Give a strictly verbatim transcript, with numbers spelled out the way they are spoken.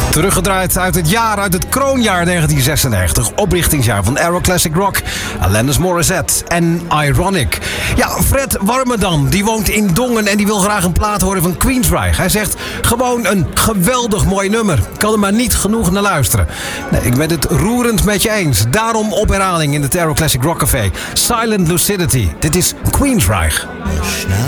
Teruggedraaid uit het jaar, uit het kroonjaar negentien zesennegentig. Oprichtingsjaar van Aero Classic Rock. Alanis Morissette en Ironic. Ja, Fred Warmerdam, die woont in Dongen en die wil graag een plaat horen van Queensryche. Hij zegt, gewoon een geweldig mooi nummer. Ik kan er maar niet genoeg naar luisteren. Nee, ik ben het roerend met je eens. Daarom op herhaling in het Aero Classic Rock Café. Silent Lucidity. Dit is Queensryche.